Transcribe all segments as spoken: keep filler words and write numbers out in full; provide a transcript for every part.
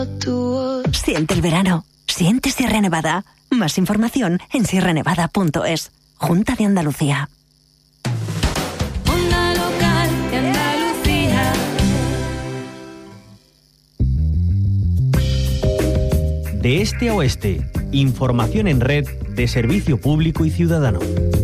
Siente el verano. Siente Sierra Nevada. Más información en sierra nevada punto es. Junta de Andalucía. Onda local de Andalucía. De este a oeste, información en red de servicio público y ciudadano.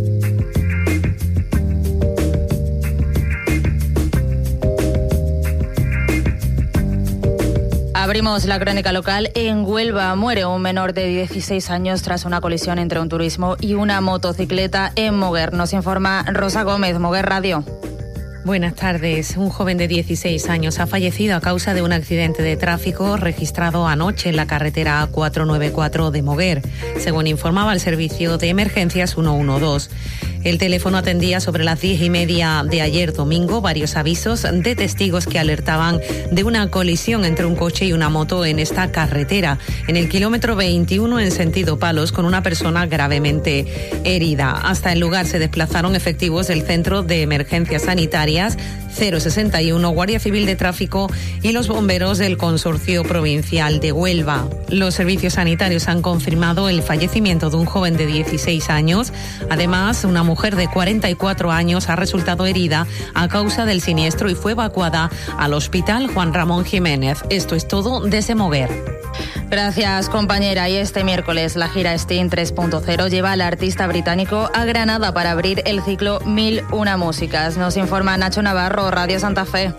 Abrimos la crónica local. En Huelva muere un menor de dieciséis años tras una colisión entre un turismo y una motocicleta en Moguer. Nos informa Rosa Gómez, Moguer Radio. Buenas tardes. Un joven de dieciséis años ha fallecido a causa de un accidente de tráfico registrado anoche en la carretera A cuatrocientos noventa y cuatro de Moguer, según informaba el servicio de emergencias ciento doce. El teléfono atendía sobre las diez y media de ayer domingo varios avisos de testigos que alertaban de una colisión entre un coche y una moto en esta carretera, en el kilómetro veintiuno en sentido Palos, con una persona gravemente herida. Hasta el lugar se desplazaron efectivos del Centro de Emergencias Sanitarias cero sesenta y uno, Guardia Civil de Tráfico y los bomberos del Consorcio Provincial de Huelva. Los servicios sanitarios han confirmado el fallecimiento de un joven de dieciséis años. Además, una mujer de cuarenta y cuatro años ha resultado herida a causa del siniestro y fue evacuada al Hospital Juan Ramón Jiménez. Esto es todo desde Moguer. Gracias, compañera. Y este miércoles la gira Sting tres punto cero lleva al artista británico a Granada para abrir el ciclo Mil Una Músicas. Nos informa Nacho Navarro, Radio Santa Fe.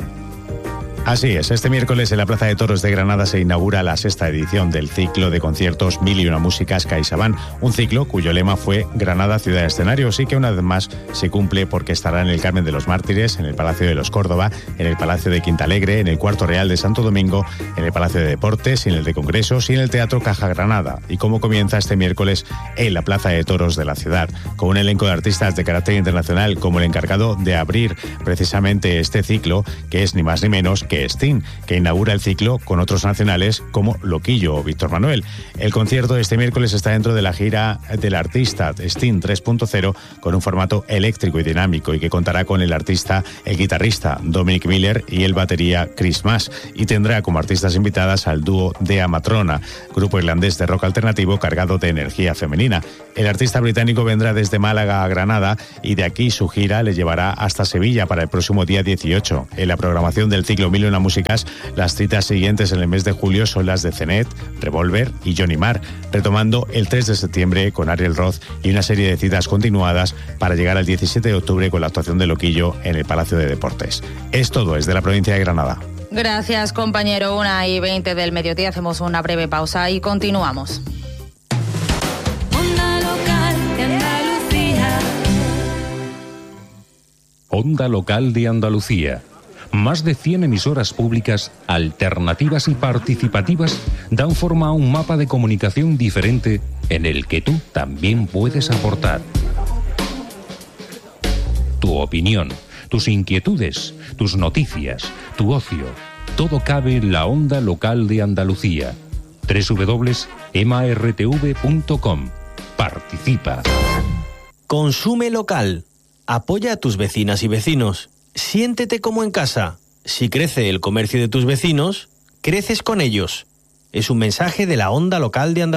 Así es, este miércoles en la Plaza de Toros de Granada se inaugura la sexta edición del ciclo de conciertos Mil y Una Músicas CaixaBank, un ciclo cuyo lema fue Granada Ciudad Escenario, sí que una vez más se cumple porque estará en el Carmen de los Mártires, en el Palacio de los Córdoba, en el Palacio de Quintalegre, en el Cuarto Real de Santo Domingo, en el Palacio de Deportes, en el de Congresos y en el Teatro Caja Granada. Y cómo comienza este miércoles en la Plaza de Toros de la ciudad, con un elenco de artistas de carácter internacional como el encargado de abrir precisamente este ciclo, que es ni más ni menos que Sting, que inaugura el ciclo con otros nacionales como Loquillo o Víctor Manuel. El concierto de este miércoles está dentro de la gira del artista Sting tres punto cero con un formato eléctrico y dinámico y que contará con el artista, el guitarrista Dominic Miller y el batería Chris Mas, y tendrá como artistas invitadas al dúo Dea Matrona, grupo irlandés de rock alternativo cargado de energía femenina. El artista británico vendrá desde Málaga a Granada y de aquí su gira le llevará hasta Sevilla para el próximo día dieciocho. En la programación del ciclo Mil y Una Músicas, las citas siguientes en el mes de julio son las de Cenet, Revolver y Johnny Marr, retomando el tres de septiembre con Ariel Roth y una serie de citas continuadas para llegar al diecisiete de octubre con la actuación de Loquillo en el Palacio de Deportes. Es todo desde la provincia de Granada. Gracias, compañero. Una y veinte del mediodía, hacemos una breve pausa y continuamos. Onda local de Andalucía. Onda Local de Andalucía. Más de cien emisoras públicas, alternativas y participativas dan forma a un mapa de comunicación diferente en el que tú también puedes aportar. Tu opinión, tus inquietudes, tus noticias, tu ocio, todo cabe en la Onda Local de Andalucía. doble u doble u doble u punto ema erre te ve punto com. Participa. Consume local. Apoya a tus vecinas y vecinos. Siéntete como en casa. Si crece el comercio de tus vecinos, creces con ellos. Es un mensaje de la Onda Local de Andalucía.